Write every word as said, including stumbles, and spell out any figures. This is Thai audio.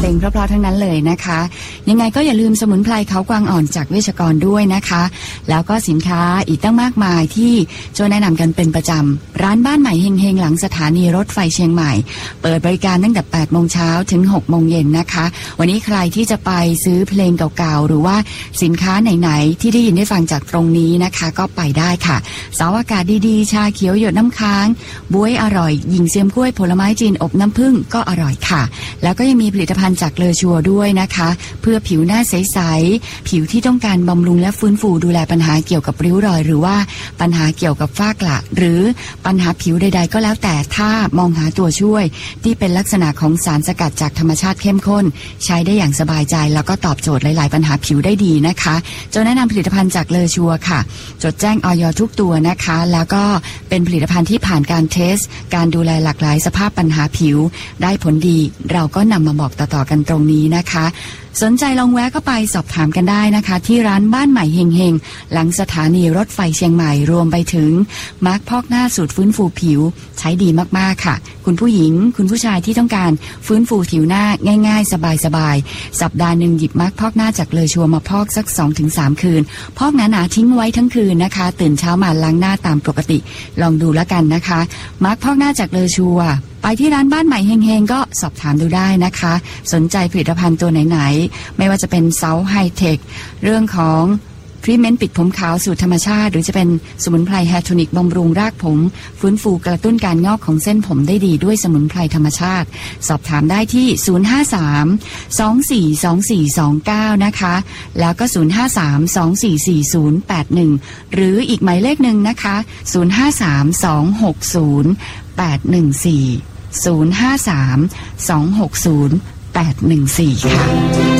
ลงเพราะๆทั้งนั้นเลยนะคะยังไงก็อย่าลืมสมุนไพรเขากวางอ่อนจากเวชกรด้วยนะคะแล้วก็สินค้าอีกตั้งมากมายที่โจแนะนำกันเป็นประจำร้านบ้านใหม่เฮงๆหลังสถานีรถไฟเชียงใหม่เปิดบริการตั้งแต่แปดโมงเช้าถึงหกโมงเย็นนะคะวันนี้ใครที่จะไปซื้อเพลงเก่าๆหรือว่าสินค้าไหนๆที่ได้ยินได้ฟังจากตรงนี้นะคะก็ไปได้ค่ะเสาอากาศดีๆชาเขียวหยดน้ำค้างบ๊วยอร่อยหญิงเซียมกล้วยผลไม้จีนอบน้ำผึ้งก็อร่อยค่ะแล้วก็ยังมีผลิตภัณฑ์จากเลอชัวด้วยนะคะเพื่อผิวหน้าใสๆผิวที่ต้องการบำรุงและฟื้นฟูดูแลปัญหาเกี่ยวกับริ้วรอยหรือว่าปัญหาเกี่ยวกับฝ้ากระหรือปัญหาผิวใดๆก็แล้วแต่ถ้ามองหาตัวช่วยที่เป็นลักษณะของสารสกัดจากธรรมชาติเข้มข้นใช้ได้อย่างสบายใจแล้วก็ตอบโจทย์หลายๆปัญหาผิวได้ดีนะคะโจแนะนำผลิตภัณฑ์จากเลอชัวค่ะจดแจ้งอย.ทุกตัวนะคะแล้วก็เป็นผลิตภัณฑ์ที่ผ่านการเทสการดูแลหลากหลายสภาพปัญหาผิวได้ผลดีเราก็นำมาบอกต่อๆกันตรงนี้นะคะสนใจลองแวะเข้าไปสอบถามกันได้นะคะที่ร้านบ้านใหม่เฮงเฮงหลังสถานีรถไฟเชียงใหม่รวมไปถึงมาร์คพอกหน้าสูตรฟื้นฟูผิวใช้ดีมากๆค่ะคุณผู้หญิงคุณผู้ชายที่ต้องการฟื้นฟูผิวหน้าง่ายๆสบายๆสัปดาห์หนึ่งหยิบมาร์คพอกหน้าจากเลอชัวมาพอกสัก สองถึงสาม คืนพอกหนาๆทิ้งไว้ทั้งคืนนะคะตื่นเช้ามาล้างหน้าตามปกติลองดูแล้วกันนะคะมาร์คพอกหน้าจากเลอชัวไปที่ร้านบ้านใหม่เฮงๆก็สอบถามดูได้นะคะสนใจผลิตภัณฑ์ตัวไหนๆไม่ว่าจะเป็นเซาไฮเทคเรื่องของทรีทเมนต์ปิดผมขาวสูตรธรรมชาติหรือจะเป็นสมุนไพรแฮร์โทนิกบำรุงรากผมฟื้นฟูกระตุ้นการงอกของเส้นผมได้ดีด้วยสมุนไพรธรรมชาติสอบถามได้ที่ศูนย์ ห้า สาม สอง สี่ สอง สี่ สอง เก้านะคะแล้วก็ศูนย์ ห้า สาม สอง สี่ สี่ ศูนย์ แปด หนึ่งหรืออีกหมายเลขหนึ่งนะคะศูนย์ ห้า สาม สอง หก ศูนย์ แปด หนึ่ง สี่ศูนย์ ห้า สาม สอง หก ศูนย์ แปด หนึ่ง สี่ค่ะ